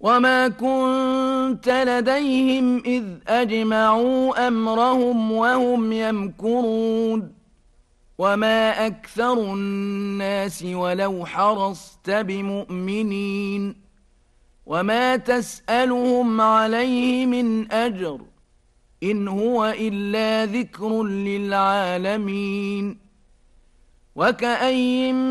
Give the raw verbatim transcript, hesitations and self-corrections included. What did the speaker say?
وما كنت لديهم إذ أجمعوا أمرهم وهم يمكرون وما أكثر الناس ولو حرصت بمؤمنين وما تسألهم عليه من أجر إن هو إلا ذكر للعالمين وكأين